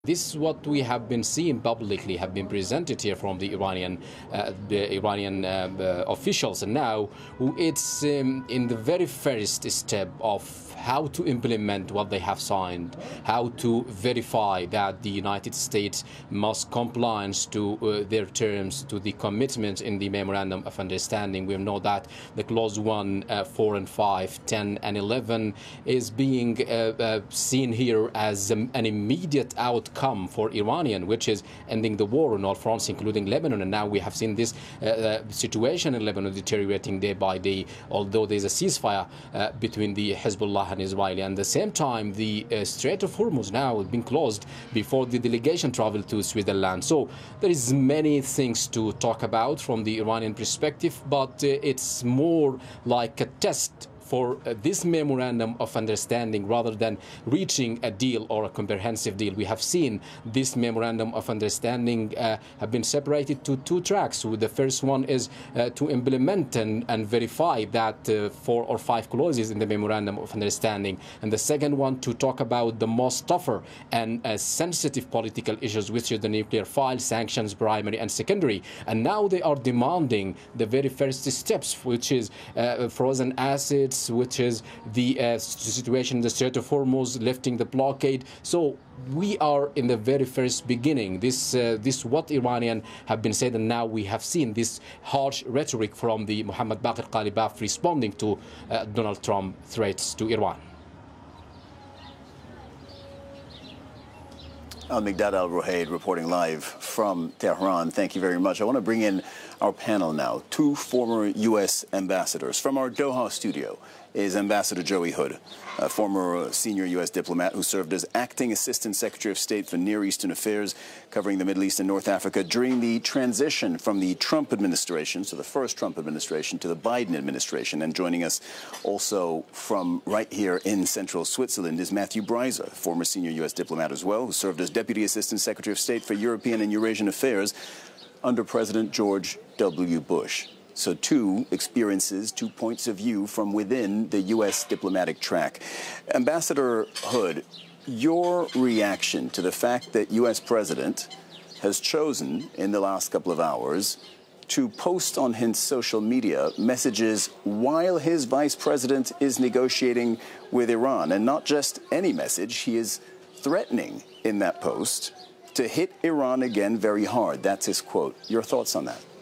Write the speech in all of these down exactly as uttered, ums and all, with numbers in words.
This is what we have been seeing publicly, have been presented here from the Iranian, uh, the Iranian uh, uh, officials, and now it's um, in the very first step of how to implement what they have signed, how to verify that the United States must comply to uh, their terms, to the commitments in the Memorandum of Understanding. We know that the clause one, uh, four and five, ten and eleven is being uh, uh, seen here as um, an immediate outcome for Iranian, which is ending the war on all fronts, including Lebanon. And now we have seen this uh, uh, situation in Lebanon deteriorating day by day, although there's a ceasefire uh, between the Hezbollah and Israel. And at the same time, the uh, Strait of Hormuz now has been closed before the delegation traveled to Switzerland. So there is many things to talk about from the Iranian perspective, but uh, it's more like a test for uh, this memorandum of understanding rather than reaching a deal or a comprehensive deal. We have seen this memorandum of understanding uh, have been separated to two tracks. So the first one is uh, to implement and, and verify that uh, four or five clauses in the memorandum of understanding, and the second one to talk about the most tougher and uh, sensitive political issues, which is the nuclear file, sanctions, primary and secondary. And now they are demanding the very first steps, which is uh, frozen assets, which is the uh, situation in the Strait of Hormuz, lifting the blockade. So we are in the very first beginning. This uh, this what Iranian have been said, and now we have seen this harsh rhetoric from the Mohammad Baqir Ghalibaf responding to uh, Donald Trump threats to Iran. Al-Miqdad Al-Ruhayd reporting live from Tehran. Thank you very much. I want to bring in our panel now. Two former U S ambassadors. From our Doha studio is Ambassador Joey Hood, a former senior U S diplomat who served as acting assistant secretary of state for Near Eastern affairs, covering the Middle East and North Africa during the transition from the Trump administration, so the first Trump administration, to the Biden administration. And joining us also from right here in central Switzerland is Matthew Breiser, former senior U S diplomat as well, who served as deputy assistant secretary of state for European and Eurasian affairs under President George W. Bush. So two experiences, two points of view from within the U S diplomatic track. Ambassador Hood, your reaction to the fact that U S President has chosen in the last couple of hours to post on his social media messages while his vice president is negotiating with Iran, and not just any message, he is threatening in that post to hit Iran again very hard. That's his quote. Your thoughts on that?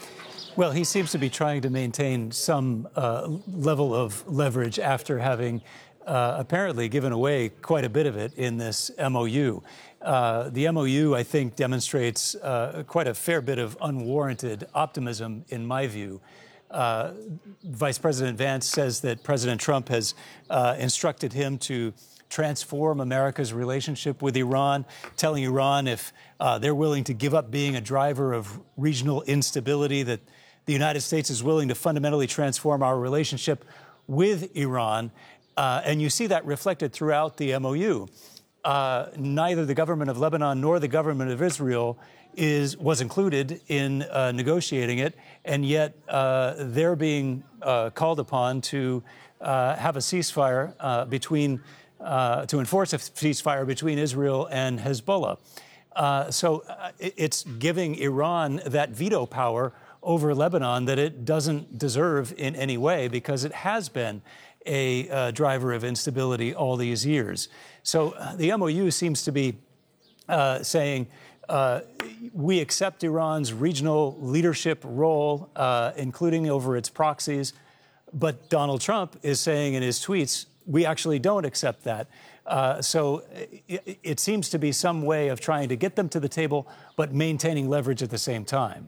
Well, he seems to be trying to maintain some uh, level of leverage after having uh, apparently given away quite a bit of it in this M O U. Uh, the M O U, I think, demonstrates uh, quite a fair bit of unwarranted optimism, in my view. Uh, Vice President Vance says that President Trump has uh, instructed him to transform America's relationship with Iran, telling Iran if uh, they're willing to give up being a driver of regional instability, that the United States is willing to fundamentally transform our relationship with Iran. Uh, and you see that reflected throughout the M O U. Uh, neither the government of Lebanon nor the government of Israel is was included in uh, negotiating it, and yet uh, they're being uh, called upon to uh, have a ceasefire uh, between Uh, to enforce a ceasefire between Israel and Hezbollah. Uh, so uh, it's giving Iran that veto power over Lebanon that it doesn't deserve in any way, because it has been a uh, driver of instability all these years. So uh, the M O U seems to be uh, saying uh, we accept Iran's regional leadership role, uh, including over its proxies. But Donald Trump is saying in his tweets, we actually don't accept that. Uh, so it, it seems to be some way of trying to get them to the table, but maintaining leverage at the same time.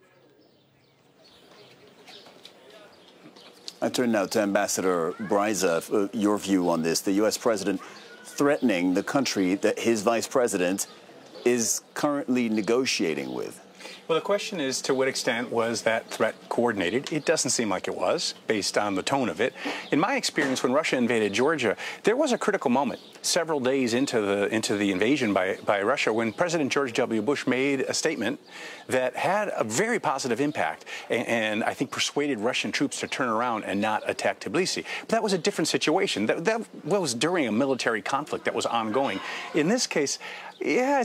I turn now to Ambassador Breiser. Uh, your view on this. The U S president threatening the country that his vice president is currently negotiating with. Well, the question is, to what extent was that threat coordinated? It doesn't seem like it was, based on the tone of it. In my experience, when Russia invaded Georgia, there was a critical moment several days into the into the invasion by, by Russia when President George W. Bush made a statement that had a very positive impact and, and I think persuaded Russian troops to turn around and not attack Tbilisi. But that was a different situation. That, that was during a military conflict that was ongoing. In this case, yeah,